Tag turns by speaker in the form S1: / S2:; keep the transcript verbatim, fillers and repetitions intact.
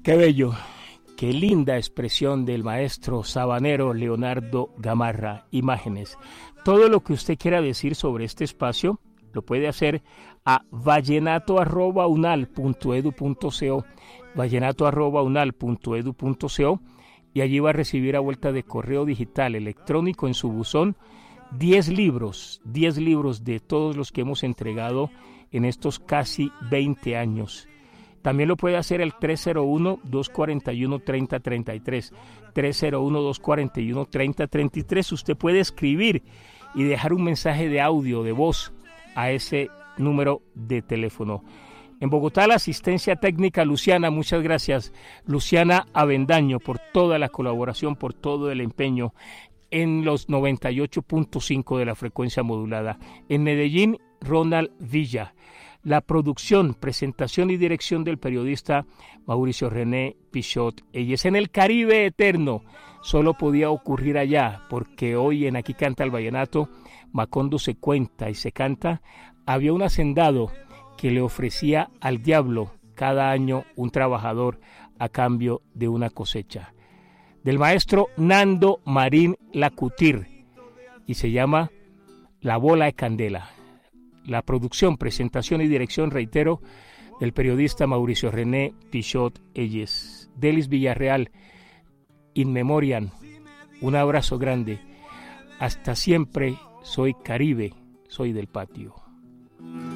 S1: Qué bello, qué linda expresión del maestro sabanero Leonardo Gamarra. Imágenes. Todo lo que usted quiera decir sobre este espacio lo puede hacer a vallenato arroba unal punto edu punto co, vallenato arroba unal punto edu punto co, y allí va a recibir a vuelta de correo digital electrónico en su buzón diez libros, diez libros de todos los que hemos entregado en estos casi veinte años. También lo puede hacer el tres cero uno, dos cuatro uno, tres cero tres tres, tres cero uno, dos cuatro uno, tres cero tres tres. Usted puede escribir y dejar un mensaje de audio, de voz, a ese número de teléfono. En Bogotá, la asistencia técnica Luciana, muchas gracias. Luciana Avendaño, por toda la colaboración, por todo el empeño en los noventa y ocho punto cinco de la frecuencia modulada. En Medellín, Ronald Villa. La producción, presentación y dirección del periodista Mauricio René Pichot. Ella es en el Caribe eterno. Solo podía ocurrir allá, porque hoy en Aquí Canta el Vallenato, Macondo se cuenta y se canta. Había un hacendado que le ofrecía al diablo cada año un trabajador a cambio de una cosecha. Del maestro Nando Marín Lacutir, y se llama La Bola de Candela. La producción, presentación y dirección, reitero, del periodista Mauricio René Pichot Elles. Delis Villarreal, in memoriam, un abrazo grande. Hasta siempre, soy Caribe, soy del patio.